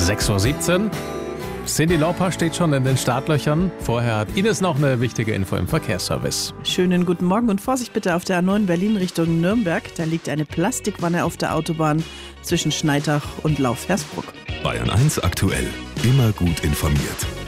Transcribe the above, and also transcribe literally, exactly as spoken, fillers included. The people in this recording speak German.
sechs Uhr siebzehn. Cyndi Lauper steht schon in den Startlöchern. Vorher hat Ines noch eine wichtige Info im Verkehrsservice. Schönen guten Morgen und Vorsicht bitte auf der A neun Berlin Richtung Nürnberg. Da liegt eine Plastikwanne auf der Autobahn zwischen Schneidach und Lauf-Hersbruck. Bayern eins aktuell. Immer gut informiert.